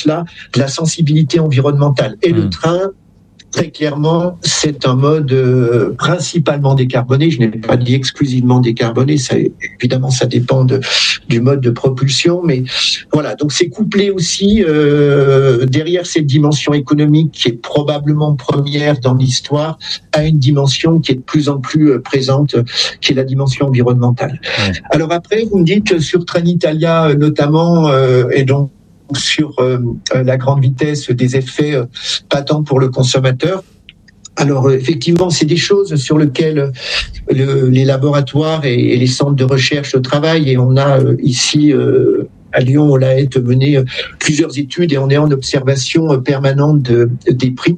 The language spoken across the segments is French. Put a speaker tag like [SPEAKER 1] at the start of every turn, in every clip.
[SPEAKER 1] sens-là de la sensibilité environnementale. Et le train, très clairement, c'est un mode principalement décarboné. Je n'ai pas dit exclusivement décarboné. Ça, évidemment, ça dépend du mode de propulsion. Mais voilà, donc c'est couplé aussi derrière cette dimension économique qui est probablement première dans l'histoire à une dimension qui est de plus en plus présente, qui est la dimension environnementale. Ouais. Alors après, vous me dites sur Trenitalia notamment, et donc sur la grande vitesse, des effets patents pour le consommateur. Alors effectivement, c'est des choses sur lesquelles les laboratoires et les centres de recherche travaillent, et on a ici à Lyon, on l'a mené plusieurs études et on est en observation permanente des prix.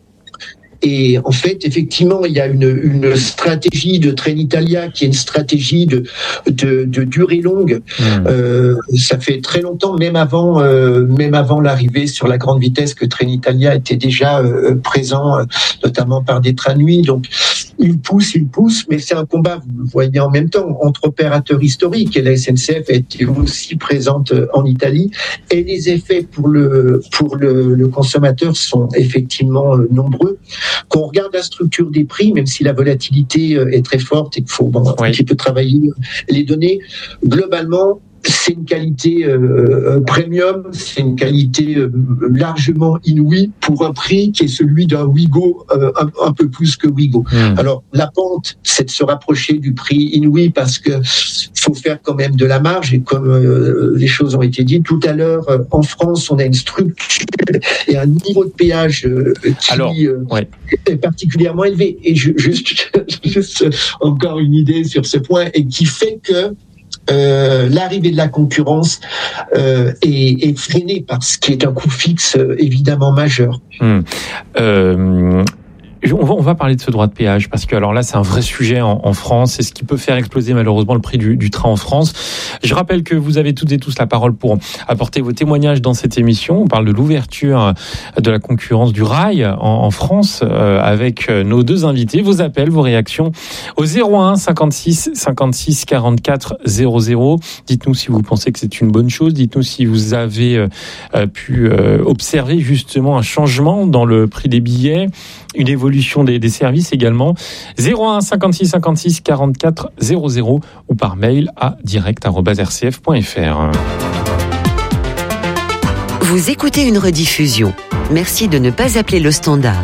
[SPEAKER 1] Et en fait, effectivement, il y a une stratégie de Trenitalia qui est une stratégie de durée longue. Ça fait très longtemps, même avant l'arrivée sur la grande vitesse, que Trenitalia était déjà présent, notamment par des trains nuit. Donc, il pousse, mais c'est un combat, vous le voyez en même temps, entre opérateurs historiques. Et la SNCF a été aussi présente en Italie. Et les effets pour le consommateur sont effectivement nombreux. Qu'on regarde la structure des prix, même si la volatilité est très forte et qu'il faut un petit peu travailler les données, globalement, c'est une qualité premium, c'est une qualité largement inouïe pour un prix qui est celui d'un Ouigo, un peu plus que Ouigo. Alors, la pente, c'est de se rapprocher du prix inouï parce que faut faire quand même de la marge, et comme les choses ont été dites tout à l'heure, en France, on a une structure et un niveau de péage qui est particulièrement élevé. Et juste encore une idée sur ce point, et qui fait que l'arrivée de la concurrence est freinée par ce qui est un coût fixe évidemment majeur.
[SPEAKER 2] On va parler de ce droit de péage, parce que alors là c'est un vrai sujet en France, c'est ce qui peut faire exploser malheureusement le prix du train en France. Je rappelle que vous avez toutes et tous la parole pour apporter vos témoignages dans cette émission. On parle de l'ouverture de la concurrence du rail en France avec nos deux invités. Vos appels, vos réactions au 01 56 56 44 00. Dites-nous si vous pensez que c'est une bonne chose. Dites-nous si vous avez pu observer justement un changement dans le prix des billets, une évolution des services également. 01 56 56 44 00 ou par mail à direct@rcf.fr.
[SPEAKER 3] Vous écoutez une rediffusion. Merci de ne pas appeler le standard.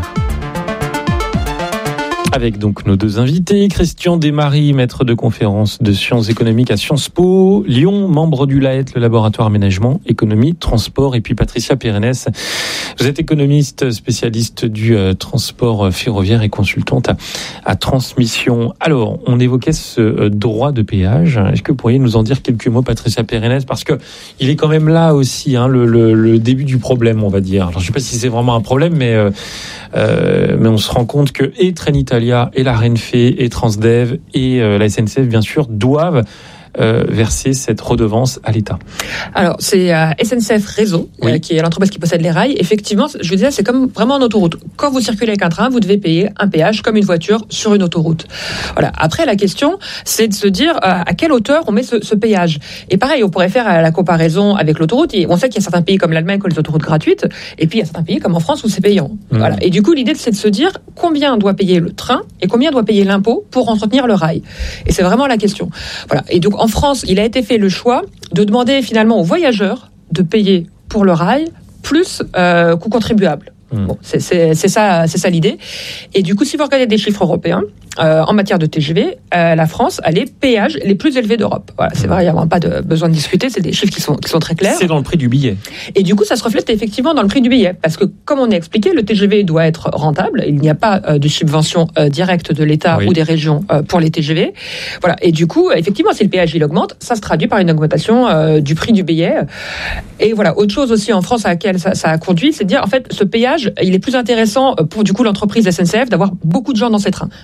[SPEAKER 2] Avec donc nos deux invités, Christian Desmaries, maître de conférence de sciences économiques à Sciences Po Lyon, membre du LAET, le laboratoire aménagement, économie, transport, et puis Patricia Pérennes. Vous êtes économiste, spécialiste du transport ferroviaire et consultante à Transmission. Alors, on évoquait ce droit de péage. Est-ce que vous pourriez nous en dire quelques mots, Patricia Pérennes, parce que il est quand même là aussi, le début du problème, on va dire. Alors, je ne sais pas si c'est vraiment un problème, mais on se rend compte que et Trenitalia, et la Renfe, et Transdev, et la SNCF, bien sûr, doivent verser cette redevance à l'État.
[SPEAKER 4] Alors, c'est SNCF Réseau, qui est l'entreprise qui possède les rails. Effectivement, je vous disais, c'est comme vraiment en autoroute. Quand vous circulez avec un train, vous devez payer un péage comme une voiture sur une autoroute. Voilà. Après, la question, c'est de se dire à quelle hauteur on met ce péage. Et pareil, on pourrait faire la comparaison avec l'autoroute. On sait qu'il y a certains pays comme l'Allemagne qui ont les autoroutes gratuites, et puis il y a certains pays comme en France où c'est payant. Voilà. Et du coup, l'idée, c'est de se dire combien doit payer le train et combien doit payer l'impôt pour entretenir le rail. Et c'est vraiment la question. Voilà. Et donc, en France, il a été fait le choix de demander finalement aux voyageurs de payer pour le rail plus coût contribuable. Bon, c'est ça l'idée. Et du coup, si vous regardez des chiffres européens, en matière de TGV, la France a les péages les plus élevés d'Europe. Voilà, c'est vrai, il n'y a pas de besoin de discuter, c'est des chiffres qui sont très clairs.
[SPEAKER 2] C'est dans le prix du billet.
[SPEAKER 4] Et du coup, ça se reflète effectivement dans le prix du billet. Parce que, comme on a expliqué, le TGV doit être rentable. Il n'y a pas de subvention directe de l'État ou des régions pour les TGV. Voilà. Et du coup, effectivement, si le péage il augmente, ça se traduit par une augmentation du prix du billet. Et voilà, autre chose aussi en France à laquelle ça a conduit, c'est de dire, en fait, ce péage, il est plus intéressant pour, du coup, l'entreprise SNCF d'avoir beaucoup de gens dans ses trains. Parce que c'est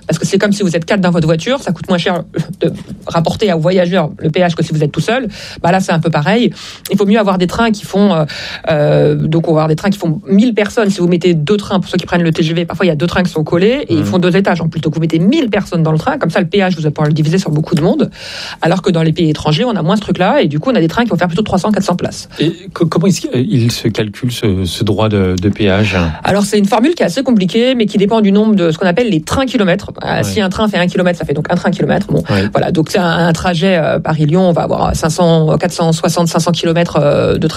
[SPEAKER 4] comme si vous êtes 4 dans votre voiture, ça coûte moins cher de rapporter aux voyageurs le péage que si vous êtes tout seul. Là, c'est un peu pareil. Il faut mieux avoir des trains qui font, donc on va avoir des trains qui font 1000 personnes. Si vous mettez 2 trains, pour ceux qui prennent le TGV, parfois il y a 2 trains qui sont collés et ils font 2 étages en plus. Donc vous mettez 1000 personnes dans le train, comme ça le péage, vous allez pouvoir le diviser sur beaucoup de monde. Alors que dans les pays étrangers, on a moins ce truc-là et du coup on a des trains qui vont faire plutôt 300-400 places.
[SPEAKER 2] Et comment il se calcule ce droit de péage? Alors
[SPEAKER 4] c'est une formule qui est assez compliquée, mais qui dépend du nombre de ce qu'on appelle les trains kilomètres. Si un train fait 1 kilomètre, ça fait donc un train kilomètre. Voilà. Donc c'est un trajet Paris-Lyon, on va avoir 460-500 kilomètres de train